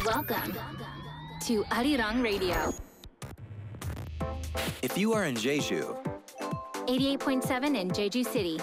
Welcome to Arirang Radio. If you are in Jeju, 88.7 in Jeju City.